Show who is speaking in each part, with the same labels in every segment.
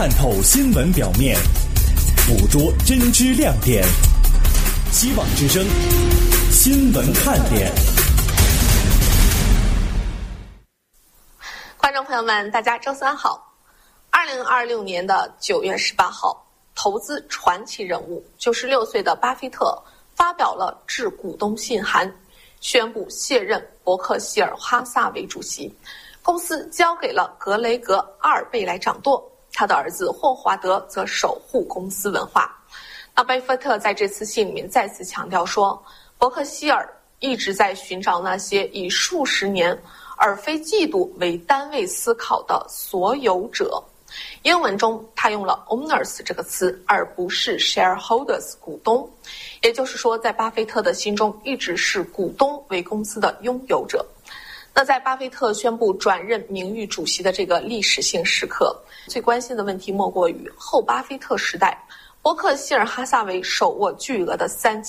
Speaker 1: 探透新闻表面，捕捉真知亮点。希望之声新闻看点。
Speaker 2: 观众朋友们，大家周三好。2026年的9月18号，投资传奇人物96岁的巴菲特发表了致股东信函，宣布卸任伯克希尔哈撒韦主席，公司交给了格雷格·阿尔贝来掌舵，他的儿子霍华德则守护公司文化。那巴菲特在这次信里面再次强调说，伯克希尔一直在寻找那些以数十年而非季度为单位思考的所有者。英文中他用了 owners 这个词，而不是 shareholders 股东，也就是说在巴菲特的心中一直是股东为公司的拥有者。那在巴菲特宣布转任名誉主席的这个历史性时刻，最关心的问题莫过于后巴菲特时代伯克希尔哈撒韦手握巨额的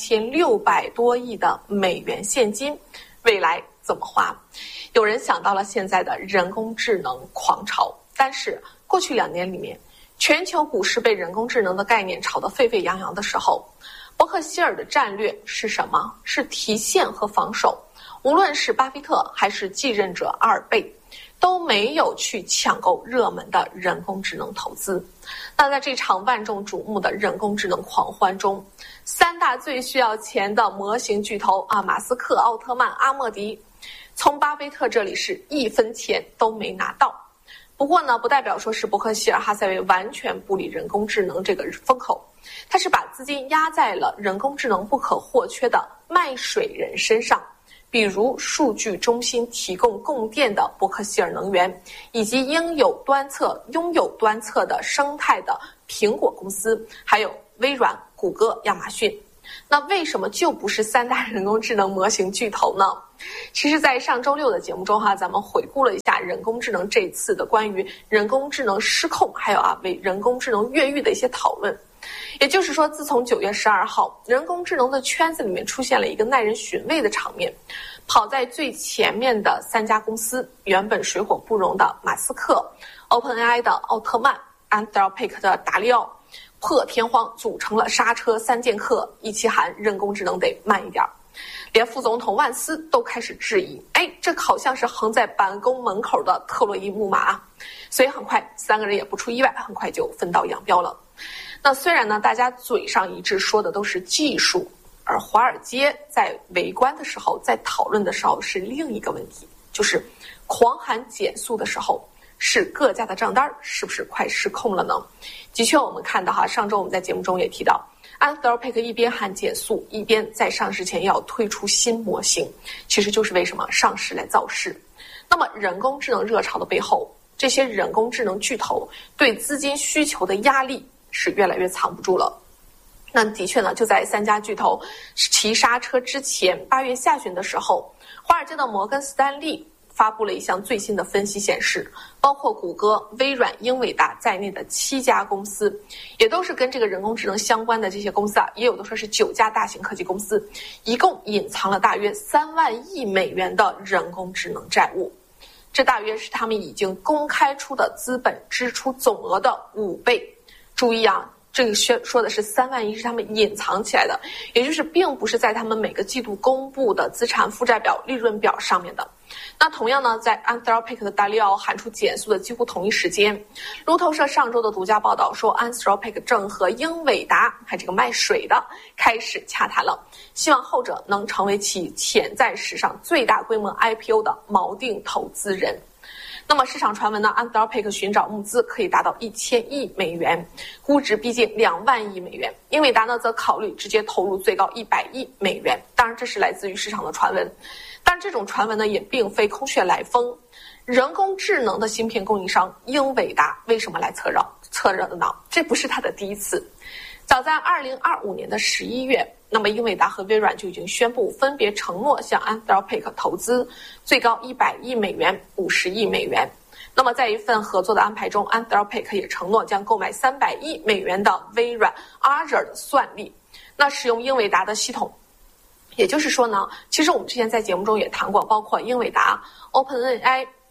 Speaker 2: 3600多亿的美元现金，未来怎么花？有人想到了现在的人工智能狂潮，但是过去2年里面，全球股市被人工智能的概念炒得沸沸扬扬的时候，伯克希尔的战略是什么？是提现和防守。无论是巴菲特还是继任者阿尔贝，都没有去抢购热门的人工智能投资。那在这场万众瞩目的人工智能狂欢中，3大最需要钱的模型巨头马斯克、奥特曼、阿莫迪，从巴菲特这里是1分钱都没拿到。不过呢，不代表说是伯克希尔哈撒韦完全不理人工智能这个风口，他是把资金压在了人工智能不可或缺的卖水人身上，比如数据中心提供供电的伯克希尔能源，以及拥有端侧的生态的苹果公司，还有微软、谷歌、亚马逊。那为什么就不是3大人工智能模型巨头呢？其实在上周6的节目中咱们回顾了一下人工智能这次的关于人工智能失控还有为人工智能越狱的一些讨论。也就是说，自从9月12号人工智能的圈子里面出现了一个耐人寻味的场面，跑在最前面的3家公司，原本水火不容的马斯克、OpenAI 的奥特曼、Anthropic 的达利奥，破天荒组成了刹车3剑客，一起喊人工智能得慢一点。连副总统万斯都开始质疑，这好像是横在办公门口的特洛伊木马。所以很快3个人也不出意外，很快就分道扬镳了。那虽然呢，大家嘴上一致说的都是技术，而华尔街在围观的时候，在讨论的时候是另一个问题，就是狂喊减速的时候，是各家的账单是不是快失控了呢？的确，我们看到上周我们在节目中也提到，Anthropic 一边喊减速，一边在上市前要推出新模型，其实就是为什么上市来造势。那么人工智能热潮的背后，这些人工智能巨头对资金需求的压力是越来越藏不住了。那的确呢，就在3家巨头骑刹车之前，8月下旬的时候，华尔街的摩根斯丹利发布了一项最新的分析，显示包括谷歌、微软、英伟达在内的7家公司，也都是跟这个人工智能相关的这些公司也有的说是9家大型科技公司，一共隐藏了大约3万亿美元的人工智能债务，这大约是他们已经公开出的资本支出总额的5倍。注意这个说的是3万亿是他们隐藏起来的，也就是并不是在他们每个季度公布的资产负债表、利润表上面的。那同样呢，在 Anthropic 的达利奥喊出减速的几乎同一时间，路透社上周的独家报道说 Anthropic 正和英伟达还这个卖水的开始洽谈了，希望后者能成为其潜在史上最大规模 IPO 的锚定投资人。那么市场传闻呢 Anthropic 寻找募资可以达到1000亿美元，估值逼近2万亿美元。英伟达呢则考虑直接投入最高100亿美元，当然这是来自于市场的传闻。但这种传闻呢也并非空穴来风，人工智能的芯片供应商英伟达为什么来凑热闹？这不是他的第一次。早在2025年的11月，那么英伟达和微软就已经宣布分别承诺向 Anthropic 投资最高100亿美元、50亿美元。那么在一份合作的安排中， Anthropic 也承诺将购买300亿美元的微软 Azure 的算力，那使用英伟达的系统。也就是说呢，其实我们之前在节目中也谈过，包括英伟达、OpenAI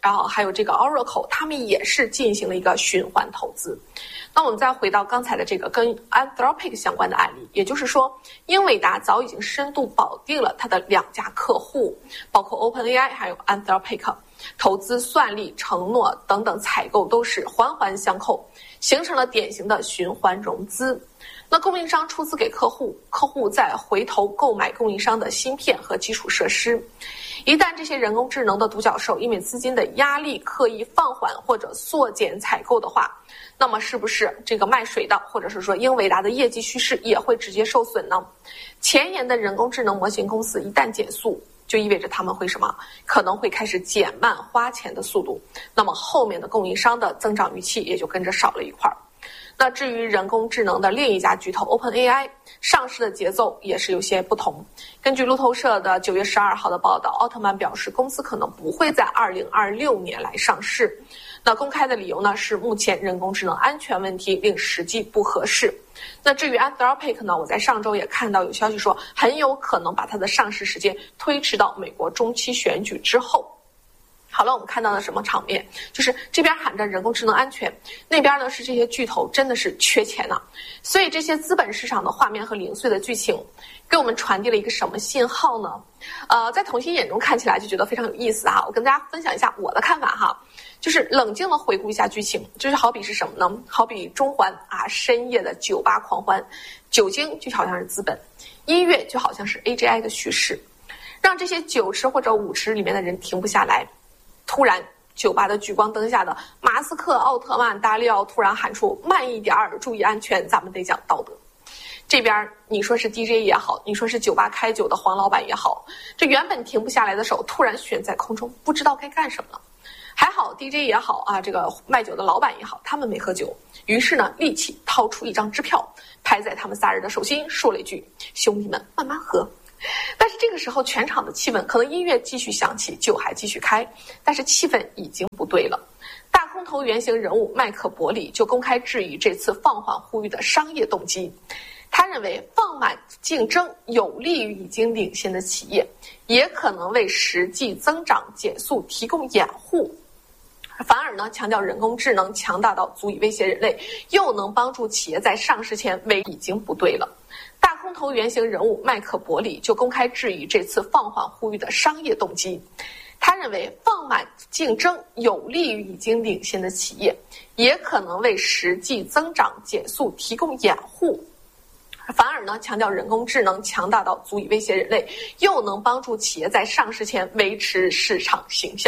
Speaker 2: 然后还有这个 Oracle， 他们也是进行了一个循环投资。那我们再回到刚才的这个跟 Anthropic 相关的案例，也就是说，英伟达早已经深度保定了它的2家客户，包括 OpenAI 还有 Anthropic， 投资、算力、承诺等等采购都是环环相扣，形成了典型的循环融资。那供应商出资给客户，客户再回头购买供应商的芯片和基础设施。一旦这些人工智能的独角兽因为资金的压力刻意放缓或者缩减采购的话，那么是不是这个卖水的或者是说英伟达的业绩趋势也会直接受损呢？前沿的人工智能模型公司一旦减速，就意味着他们会什么？可能会开始减慢花钱的速度，那么后面的供应商的增长预期也就跟着少了一块。那至于人工智能的另一家巨头 OpenAI， 上市的节奏也是有些不同。根据路透社的9月12号的报道，奥特曼表示公司可能不会在2026年来上市。那公开的理由呢是目前人工智能安全问题令实际不合适。那至于 Anthropic 呢，我在上周也看到有消息说很有可能把它的上市时间推迟到美国中期选举之后。好了，我们看到的什么场面？就是这边喊着人工智能安全，那边呢是这些巨头真的是缺钱呢。所以这些资本市场的画面和零碎的剧情，给我们传递了一个什么信号呢？在童心眼中看起来就觉得非常有意思哈。我跟大家分享一下我的看法哈，就是冷静的回顾一下剧情，就是好比是什么呢？好比中环啊，深夜的酒吧狂欢，酒精就好像是资本，音乐就好像是 AGI 的叙事，让这些酒池或者舞池里面的人停不下来。突然酒吧的聚光灯下的马斯克、奥特曼、达利奥突然喊出慢一点，注意安全，咱们得讲道德。这边你说是 DJ 也好，你说是酒吧开酒的黄老板也好，这原本停不下来的手突然悬在空中，不知道该干什么了。还好 DJ 也好啊，这个卖酒的老板也好，他们没喝酒，于是呢立即掏出一张支票拍在他们仨人的手心，说了一句：兄弟们慢慢喝。但是这个时候全场的气氛，可能音乐继续响起，酒还继续开，但是气氛已经不对了。大空头原型人物麦克伯里就公开质疑这次放缓呼吁的商业动机。他认为放慢竞争有利于已经领先的企业，也可能为实际增长减速提供掩护。反而呢，强调人工智能强大到足以威胁人类，又能帮助企业在上市前已经不对了。大空头原型人物麦克伯里就公开质疑这次放缓呼吁的商业动机。他认为放慢竞争有利于已经领先的企业，也可能为实际增长减速提供掩护。反而呢，强调人工智能强大到足以威胁人类，又能帮助企业在上市前维持市场形象。